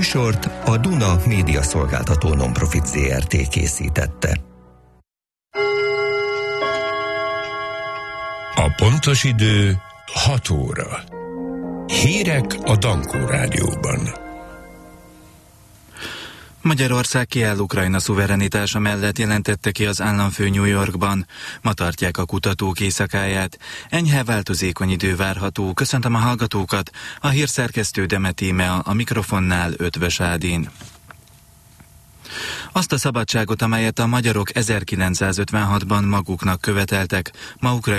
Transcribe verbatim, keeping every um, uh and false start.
műsort a Duna Média Szolgáltató Nonprofit zé er té készítette. A pontos idő hat óra. Hírek a Dankó Rádióban. Magyarország kiáll Ukrajna szuverenitása mellett, jelentette ki az államfő New Yorkban. Ma tartják a kutatók éjszakáját. Enyhe változékony idő várható. Köszöntöm a hallgatókat. A hírszerkesztő Demet Íme, a mikrofonnál Ötvös Ádin. Azt a szabadságot, amelyet a magyarok ezerkilencszázötvenhatban maguknak követeltek, ma Ukrajna